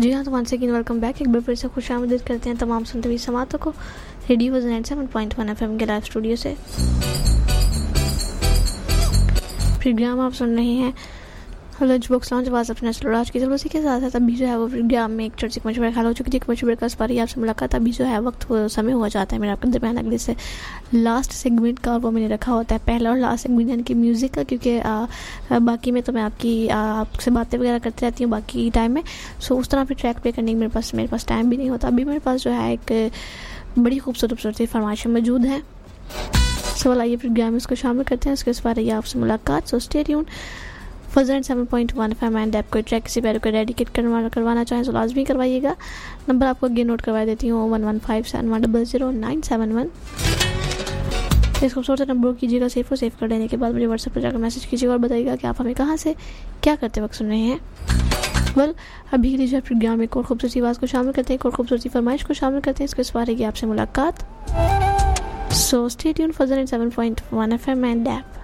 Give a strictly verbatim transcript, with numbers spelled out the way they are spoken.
जी हाँ, तो once again welcome back. एक बार फिर से खुशामदीद करते हैं तमाम सुनते हुए समातों को radio ninety seven point one FM के लाइव स्टूडियो से। प्रोग्राम आप सुन रहे हैं लंच बॉक्स लॉन्च आवाज़ अपने नस्ल आज की जरूरत उसी के साथ साथ अभी जो है वो प्रोग्राम में एक चर्चा मशवरा ख्याल हो चुकी थी। मशवरे का पारी आपसे मुलाकात अभी जो है वक्त समय हुआ जाता है मेरा आपके दरमियान अगले से लास्ट सेगमेंट का, वो मैंने रखा होता है पहला और लास्ट सेगमेंट यानी कि म्यूज़िक का, क्योंकि आ, आ, बाकी में तो मैं आपकी आ, आपसे बातें वगैरह करती रहती हूँ बाकी टाइम में। सो उस तरह फिर ट्रैक प्ले करने की मेरे पास मेरे पास टाइम भी नहीं होता। अभी मेरे पास जो है एक बड़ी खूबसूरत खूबसूरत फरमाइशें मौजूद हैं। सो आइए प्रोग्राम में उसको शामिल करते हैं। उसके बाद रही आपसे मुलाकात। सो स्टे ट्यून फजर seven point one F M and app कोई ट्रैक किसी पैर को डेडिकेट करवा करवाना चाहें तो लाजमी करवाइएगा। नंबर आपको अगेन नोट करवा देती हूँ one one five seven one double zero nine seven one. इस खूबसूरत नंबर कीजिएगा सेफ और सेव कर लेने के बाद मुझे व्हाट्सएप पर जाकर मैसेज कीजिएगा और बताइएगा कि आप हमें कहाँ से क्या करते वक्त सुन रहे हैं। वेल अभी के लिए जो है प्रोग्राम में एक और खूबसूरती आवाज़ को शामिल करते हैं, एक और खूबसूरती फरमाइश को शामिल करते हैं। इसके बाद रहेगी आपसे मुलाकात। सो स्टे ट्यून फजर seven point one F M and app.